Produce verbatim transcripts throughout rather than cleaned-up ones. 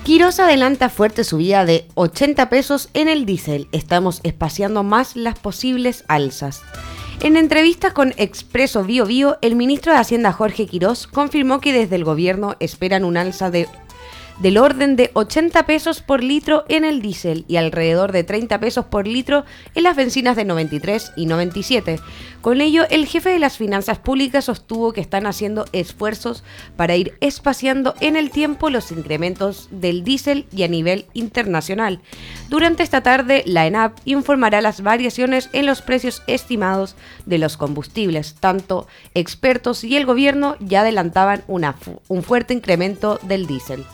Quirós adelanta fuerte subida de ochenta pesos en el diésel. Estamos espaciando más las posibles alzas. En entrevistas con Expreso Bio Bio, el ministro de Hacienda Jorge Quirós confirmó que desde el gobierno esperan un alza de del orden de ochenta pesos por litro en el diésel y alrededor de treinta pesos por litro en las bencinas de noventa y tres y noventa y siete. Con ello, el jefe de las finanzas públicas sostuvo que están haciendo esfuerzos para ir espaciando en el tiempo los incrementos del diésel y a nivel internacional. Durante esta tarde, la ENAP informará las variaciones en los precios estimados de los combustibles. Tanto expertos y el gobierno ya adelantaban una, un fuerte incremento del diésel.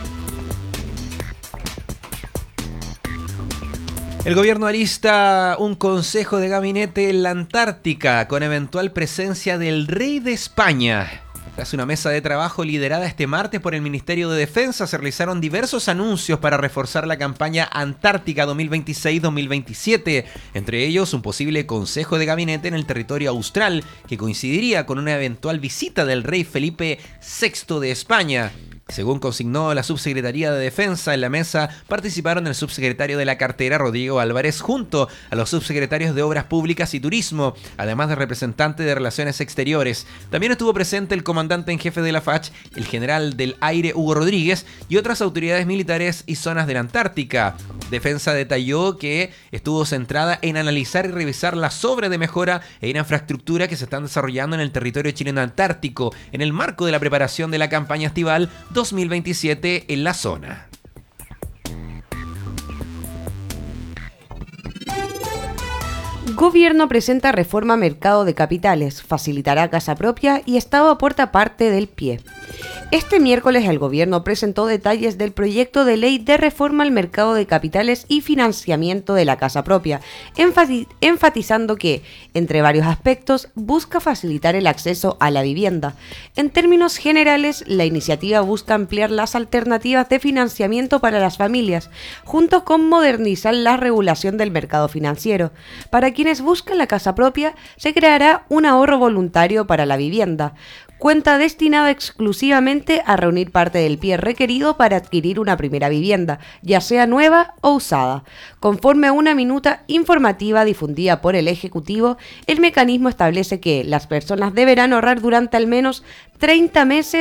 El gobierno alista un consejo de gabinete en la Antártica con eventual presencia del rey de España. Tras una mesa de trabajo liderada este martes por el Ministerio de Defensa, se realizaron diversos anuncios para reforzar la campaña Antártica dos mil veintiséis dos mil veintisiete, entre ellos un posible consejo de gabinete en el territorio austral, que coincidiría con una eventual visita del rey Felipe sexto de España. Según consignó la Subsecretaría de Defensa, en la mesa participaron el subsecretario de la cartera, Rodrigo Álvarez, junto a los subsecretarios de Obras Públicas y Turismo, además de representante de Relaciones Exteriores. También estuvo presente el comandante en jefe de la F A C H, el general del aire Hugo Rodríguez, y otras autoridades militares y zonas de la Antártica. Defensa detalló que estuvo centrada en analizar y revisar las obras de mejora e infraestructura que se están desarrollando en el territorio chileno antártico, en el marco de la preparación de la campaña estival dos mil veintisiete en la zona. Gobierno presenta reforma mercado de capitales, facilitará casa propia y Estado aporta parte del pie. Este miércoles el gobierno presentó detalles del proyecto de ley de reforma al mercado de capitales y financiamiento de la casa propia, enfatizando que, entre varios aspectos, busca facilitar el acceso a la vivienda. En términos generales, la iniciativa busca ampliar las alternativas de financiamiento para las familias, junto con modernizar la regulación del mercado financiero. Para quienes buscan la casa propia, se creará un ahorro voluntario para la vivienda, cuenta destinada exclusivamente a reunir parte del pie requerido para adquirir una primera vivienda, ya sea nueva o usada. Conforme a una minuta informativa difundida por el Ejecutivo, el mecanismo establece que las personas deberán ahorrar durante al menos treinta meses